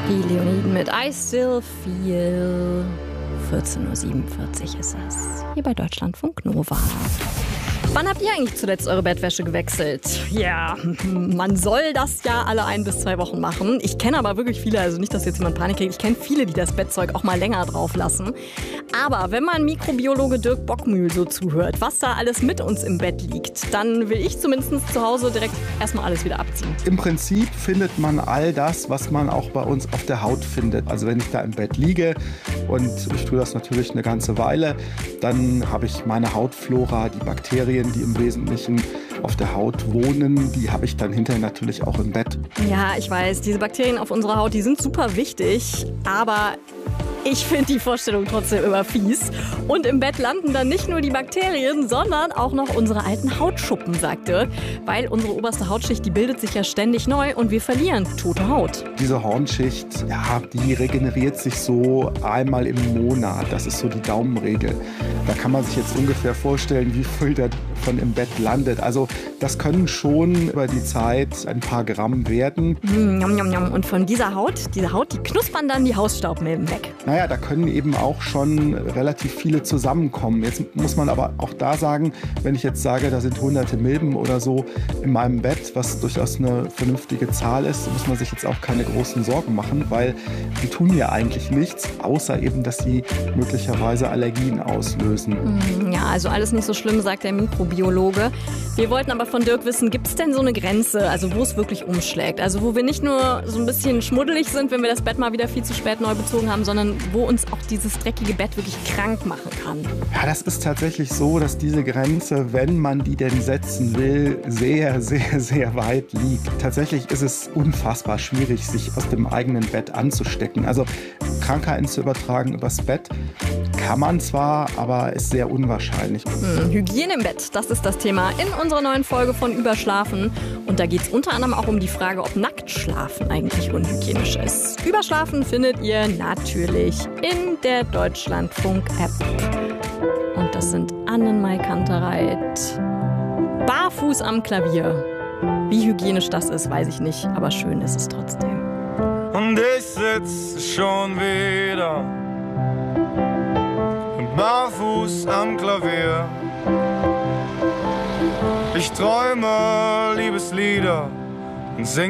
Die Leoniden mit I Still Feel. 14.47 Uhr ist es. Hier bei Deutschlandfunk Nova. Wann habt ihr eigentlich zuletzt eure Bettwäsche gewechselt? Ja, man soll das ja alle 1 bis 2 Wochen machen. Ich kenne aber wirklich viele, also nicht, dass jetzt jemand Panik kriegt, ich kenne viele, die das Bettzeug auch mal länger drauf lassen. Aber wenn man Mikrobiologe Dirk Bockmühl so zuhört, was da alles mit uns im Bett liegt, dann will ich zumindest zu Hause direkt erstmal alles wieder abziehen. Im Prinzip findet man all das, was man auch bei uns auf der Haut findet. Also wenn ich da im Bett liege und ich tue das natürlich eine ganze Weile, dann habe ich meine Hautflora, die Bakterien, die im Wesentlichen auf der Haut wohnen, die habe ich dann hinterher natürlich auch im Bett. Ja, ich weiß, diese Bakterien auf unserer Haut, die sind super wichtig, aber ich finde die Vorstellung trotzdem immer fies. Und im Bett landen dann nicht nur die Bakterien, sondern auch noch unsere alten Hautschuppen, sagt Dirk. Weil unsere oberste Hautschicht, die bildet sich ja ständig neu und wir verlieren tote Haut. Diese Hornschicht, ja, die regeneriert sich so einmal im Monat. Das ist so die Daumenregel. Da kann man sich jetzt ungefähr vorstellen, wie viel davon im Bett landet. Also das können schon über die Zeit ein paar Gramm werden. Und von dieser Haut, die knuspern dann die Hausstaubmilben weg. Naja, da können eben auch schon relativ viele zusammenkommen. Jetzt muss man aber auch da sagen, wenn ich jetzt sage, da sind hunderte Milben oder so in meinem Bett, was durchaus eine vernünftige Zahl ist, muss man sich jetzt auch keine großen Sorgen machen, weil die tun ja eigentlich nichts, außer eben, dass sie möglicherweise Allergien auslösen. Ja, also alles nicht so schlimm, sagt der Mikrobiologe. Wir wollten aber von Dirk wissen, gibt es denn so eine Grenze, also wo es wirklich umschlägt? Also wo wir nicht nur so ein bisschen schmuddelig sind, wenn wir das Bett mal wieder viel zu spät neu bezogen haben, sondern wo uns auch dieses dreckige Bett wirklich krank machen kann. Ja, das ist tatsächlich so, dass diese Grenze, wenn man die denn setzen will, sehr, sehr, sehr weit liegt. Tatsächlich ist es unfassbar schwierig, sich aus dem eigenen Bett anzustecken. Also Krankheiten zu übertragen übers Bett kann man zwar, aber ist sehr unwahrscheinlich. Hygiene im Bett, das ist das Thema in unserer neuen Folge von Überschlafen. Und da geht es unter anderem auch um die Frage, ob Nacktschlafen eigentlich unhygienisch ist. Überschlafen findet ihr natürlich in der Deutschlandfunk-App. Und das sind Annenmai Kantereit. Barfuß am Klavier. Wie hygienisch das ist, weiß ich nicht, aber schön ist es trotzdem. Und ich sitze schon wieder barfuß am Klavier. Ich träume Liebeslieder und sing